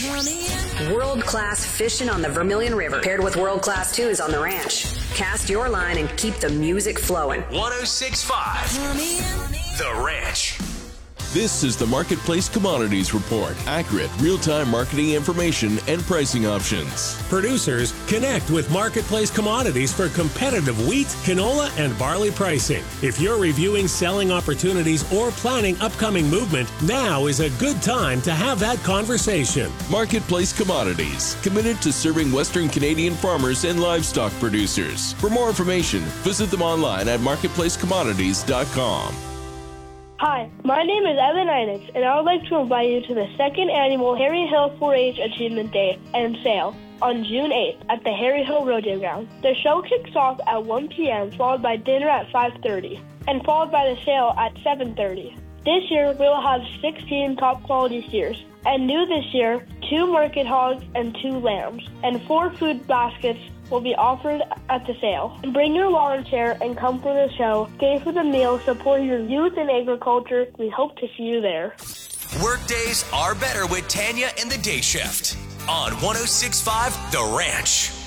World-class fishing on the Vermilion River, paired with world-class tunes on the ranch. Cast your line and keep the music flowing. 106.5 The Ranch. This is the Marketplace Commodities Report. Accurate, real-time marketing information and pricing options. Producers, connect with Marketplace Commodities for competitive wheat, canola, and barley pricing. If you're reviewing selling opportunities or planning upcoming movement, now is a good time to have that conversation. Marketplace Commodities, committed to serving Western Canadian farmers and livestock producers. For more information, visit them online at marketplacecommodities.com. Hi, my name is Evan Einitz, and I would like to invite you to the second annual Harry Hill 4-H Achievement Day and Sale on June 8th at the Harry Hill Rodeo Ground. The show kicks off at 1 p.m., followed by dinner at 5:30, and followed by the sale at 7:30. This year, we will have 16 top-quality steers, and new this year, 2 market hogs and 2 lambs, and 4 food baskets will be offered at the sale. Bring your lawn chair and come for the show. Stay for the meal. Support your youth in agriculture. We hope to see you there. Workdays are better with Tanya and the Day Shift on 106.5 The Ranch.